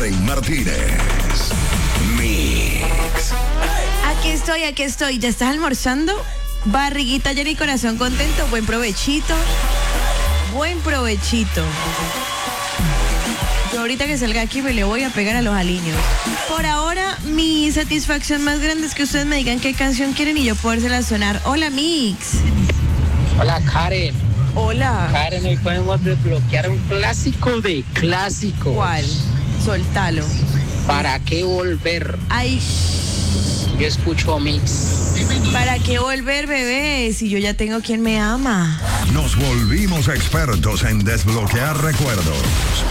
Karen Martínez. Mix. Aquí estoy. ¿Ya estás almorzando? Barriguita llena y corazón contento. Buen provechito. Yo ahorita que salga aquí me le voy a pegar a los aliños. Por ahora, mi satisfacción más grande es que ustedes me digan qué canción quieren y yo podérsela sonar. Hola, Mix. Hola, Karen. Hola. Karen, hoy podemos desbloquear un clásico de clásicos. ¿Cuál? Soltalo. ¿Para qué volver? Ay, Yo escucho Mix. ¿para qué volver, bebé? Si yo ya tengo quien me ama. Nos volvimos expertos en desbloquear recuerdos.